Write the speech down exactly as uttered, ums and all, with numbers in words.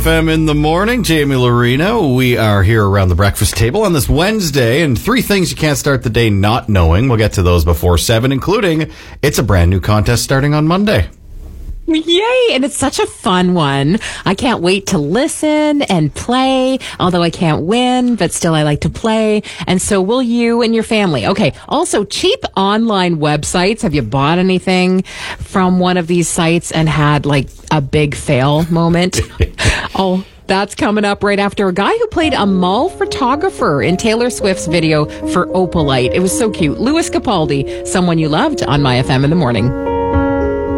F M in the morning. Jamie Lorino. We are here around the breakfast table on this Wednesday, and three things you can't start the day not knowing. We'll get to those before seven, including it's a brand new contest starting on Monday. Yay! And it's such a fun one. I can't wait to listen and play, although I can't win, but still I like to play. And so will you and your family. Okay. Also, cheap online websites. Have you bought anything from one of these sites and had like a big fail moment? Oh, that's coming up right after a guy who played a mall photographer in Taylor Swift's video for Opalite. It was so cute. Louis Capaldi, Someone You Loved on My F M in the Morning.